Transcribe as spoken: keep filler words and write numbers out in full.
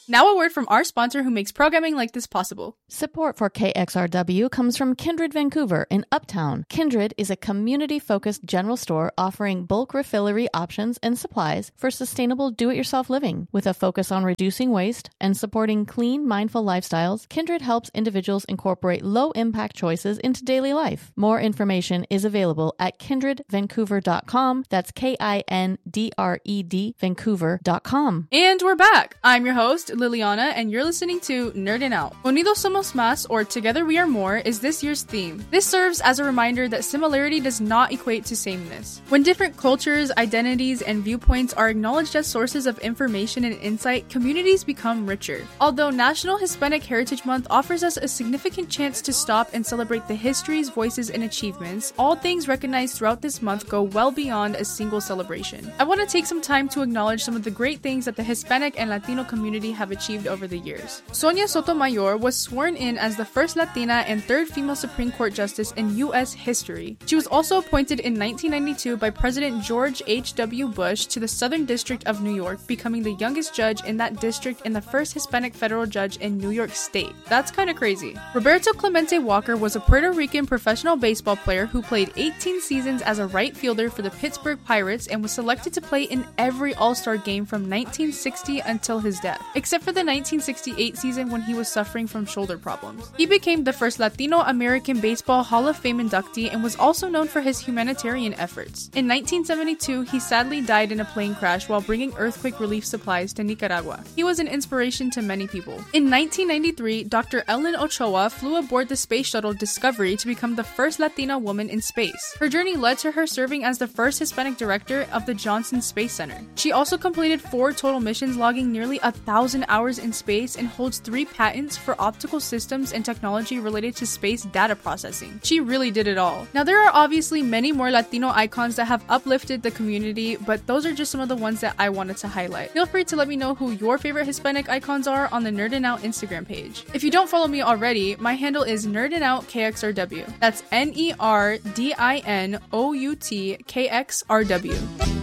Now a word from our sponsor who makes programming like this possible. Support for K X R W comes from Kindred Vancouver in Uptown. Kindred is a community-focused general store offering bulk refillery options and supplies for sustainable do-it-yourself living. With a focus on reducing waste and supporting clean, mindful lifestyles, Kindred helps individuals incorporate low-impact choices into daily life. More information is available at kindred vancouver dot com. That's K I N D R E D Vancouver dot com. And we're back. I'm your host, Liliana, and you're listening to Nerdin' Out. Unidos somos más, or Together we are more, is this year's theme. This serves as a reminder that similarity does not equate to sameness. When different cultures, identities, and viewpoints are acknowledged as sources of information and insight, communities become richer. Although National Hispanic Heritage Month offers us a significant chance to stop and celebrate the histories, voices, and achievements, all things recognized throughout this month go well beyond a single celebration. I want to take some time to acknowledge some of the great things that the Hispanic and Latino community have achieved over the years. Sonia Sotomayor was sworn in as the first Latina and third female Supreme Court Justice in U S history. She was also appointed in nineteen ninety-two by President George H W Bush to the Southern District of New York, becoming the youngest judge in that district and the first Hispanic federal judge in New York State. That's kind of crazy. Roberto Clemente Walker was a Puerto Rican professional baseball player who played eighteen seasons as a right fielder for the Pittsburgh Pirates and was selected to play in every All-Star game from nineteen sixty until his death, except for the nineteen sixty-eight season when he was suffering from shoulder problems. He became the first Latino American Baseball Hall of Fame inductee and was also known for his humanitarian efforts. In nineteen seventy-two, he sadly died in a plane crash while bringing earthquake relief supplies to Nicaragua. He was an inspiration to many people. In nineteen ninety-three, Doctor Ellen Ochoa flew aboard the space shuttle Discovery to become the first Latina woman in space. Her journey led to her serving as the first Hispanic director of the Johnson Space Center. She also completed four total missions, logging nearly a thousand hours in space, and holds three patents for optical systems and technology related to space data processing. She really did it all. Now, there are obviously many more Latino icons that have uplifted the community, but those are just some of the ones that I wanted to highlight. Feel free to let me know who your favorite Hispanic icons are on the Nerdin' Out Instagram page. If you don't follow me already, my handle is Nerdin' Out K X R W. That's N E R D I N O U T K X R W.